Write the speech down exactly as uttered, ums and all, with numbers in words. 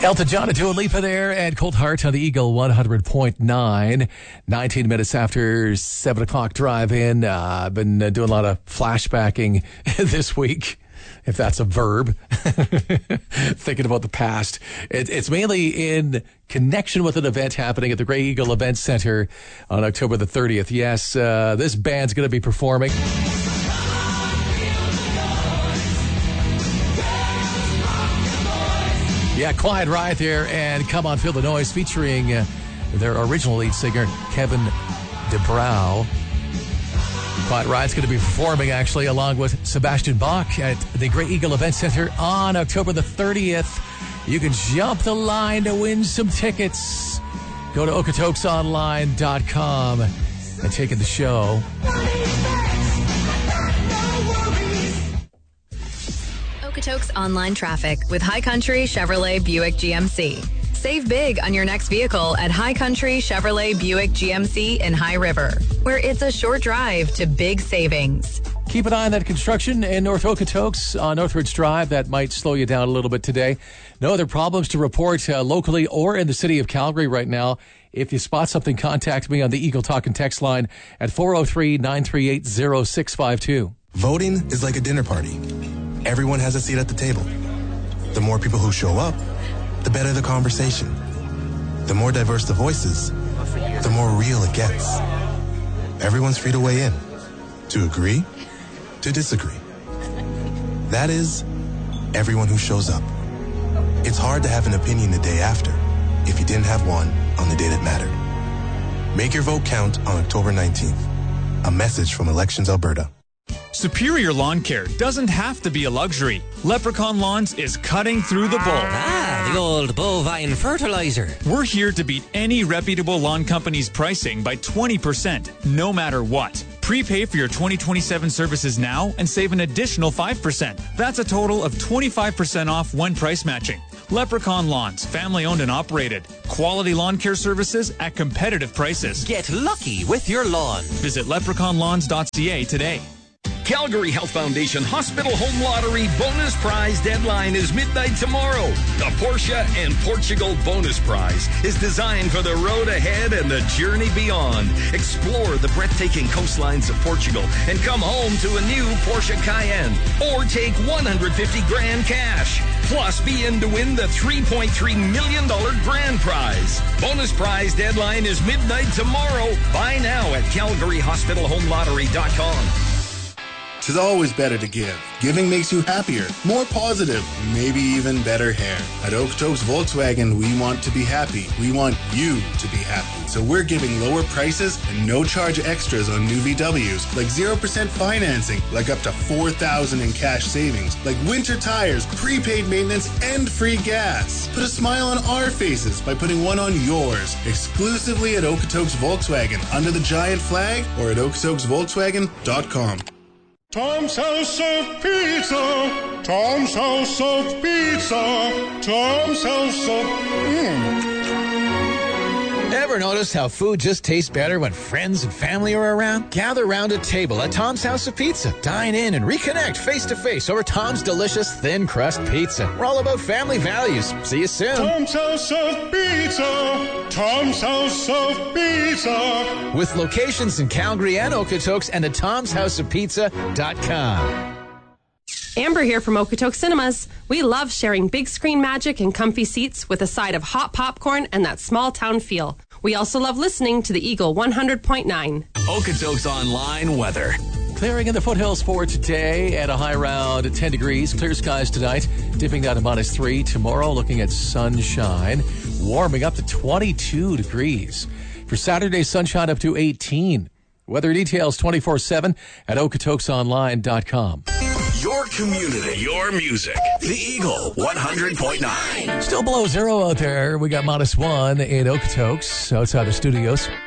Elton John and Dua Lipa there, and Cold Heart on the Eagle one hundred point nine. nineteen minutes after seven o'clock drive-in. Uh, I've been uh, doing a lot of flashbacking this week, if that's a verb. Thinking about the past. It, it's mainly in connection with an event happening at the Grey Eagle Event Center on October the thirtieth. Yes, uh, this band's going to be performing. Yeah, Quiet Riot there, and Come On Feel the Noise, featuring uh, their original lead singer, Kevin DeBrow. Quiet Riot's going to be performing, actually, along with Sebastian Bach at the Grey Eagle Event Center on October the thirtieth. You can jump the line to win some tickets. Go to okotoks online dot com and take in the show. Okotoks online traffic with High Country Chevrolet Buick G M C. Save big on your next vehicle at High Country Chevrolet Buick G M C in High River, where it's a short drive to big savings. Keep an eye on that construction in North Okotoks on Northridge Drive. That might slow you down a little bit today. No other problems to report uh, locally or in the city of Calgary right now. If you spot something, contact me on the Eagle Talk and Text line at four oh three, nine three eight, oh six five two. Voting is like a dinner party. Everyone has a seat at the table. The more people who show up, the better the conversation. The more diverse the voices, the more real it gets. Everyone's free to weigh in, to agree, to disagree. That is, everyone who shows up. It's hard to have an opinion the day after if you didn't have one on the day that mattered. Make your vote count on October nineteenth. A message from Elections Alberta. Superior Lawn Care doesn't have to be a luxury. Leprechaun Lawns is cutting through the bull. Ah, the old bovine fertilizer. We're here to beat any reputable lawn company's pricing by twenty percent, no matter what. Prepay for your twenty twenty-seven services now and save an additional five percent. That's a total of twenty-five percent off when price matching. Leprechaun Lawns, family owned and operated. Quality lawn care services at competitive prices. Get lucky with your lawn. Visit leprechaun lawns dot c a today. Calgary Health Foundation Hospital Home Lottery bonus prize deadline is midnight tomorrow. The Porsche and Portugal bonus prize is designed for the road ahead and the journey beyond. Explore the breathtaking coastlines of Portugal and come home to a new Porsche Cayenne. Or take one hundred fifty grand cash. Plus, be in to win the three point three million dollars grand prize. Bonus prize deadline is midnight tomorrow. Buy now at calgary hospital home lottery dot com. It's always better to give. Giving makes you happier, more positive, maybe even better hair. At Okotoks Volkswagen, we want to be happy. We want you to be happy. So we're giving lower prices and no charge extras on new V Ws, like zero percent financing, like up to four thousand dollars in cash savings, like winter tires, prepaid maintenance, and free gas. Put a smile on our faces by putting one on yours, exclusively at Okotoks Volkswagen, under the giant flag, or at okotoks volkswagen dot com. Tom's House of Pizza, Tom's House of Pizza, Tom's House of... Mmm. Ever notice how food just tastes better when friends and family are around? Gather around a table at Tom's House of Pizza. Dine in and reconnect face-to-face over Tom's delicious thin crust pizza. We're all about family values. See you soon. Tom's House of Pizza, Tom's House of Pizza. With locations in Calgary and Okotoks and at toms house of pizza dot com. Amber here from Okotoks Cinemas. We love sharing big screen magic and comfy seats with a side of hot popcorn and that small town feel. We also love listening to the Eagle one hundred point nine. Okotoks Online weather. Clearing in the foothills for today at a high around ten degrees. Clear skies tonight, dipping down to minus three. Tomorrow, looking at sunshine, warming up to twenty-two degrees. For Saturday, sunshine up to eighteen. Weather details twenty-four seven at okotoks online dot com. Your community, your music. The Eagle one hundred point nine. Still below zero out there. We got minus one in Okotoks outside the studios.